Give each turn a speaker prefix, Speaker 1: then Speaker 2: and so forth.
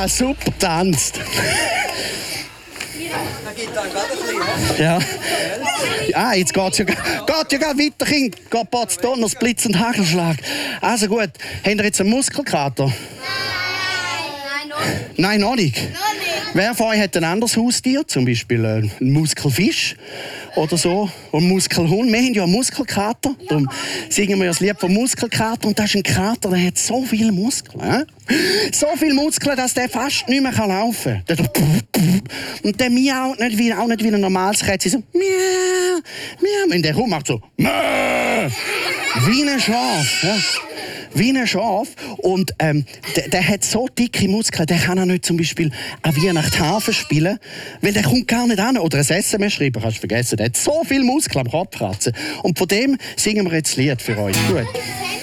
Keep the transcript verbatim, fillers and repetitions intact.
Speaker 1: Ah, super tanzt. Ja. Ah, jetzt geht es ja, geht ja gar weiter, Kind. Geht Potz Donners, Blitz und Hagelschlag. Also gut, habt ihr jetzt einen Muskelkater?
Speaker 2: Nein.
Speaker 1: Nein, noch nicht.
Speaker 2: Noch nicht.
Speaker 1: Wer von euch hat ein anderes Haustier? Zum Beispiel einen Muskelfisch oder so. Und einen Muskelhund. Wir haben ja einen Muskelkater. Darum singen wir ja das Lied vom Muskelkater. Und das ist ein Kater, der hat so viele Muskeln. Äh? So viele Muskeln, dass der fast nicht mehr laufen kann. Und der miaut nicht wie, auch nicht wie ein normales Kätzchen. So miau, miau. Und der Hund macht so miau, wie ein Schaf. Ja. Wie ein Schaf. Und ähm, der, der hat so dicke Muskeln, der kann auch nicht zum Beispiel an Weihnachten Harfe spielen, weil der kommt gar nicht an. Oder ein S M S schreiben, kannst du vergessen. Der hat so viele Muskeln am Kopfkratzen. Und von dem singen wir jetzt das Lied für euch. Gut.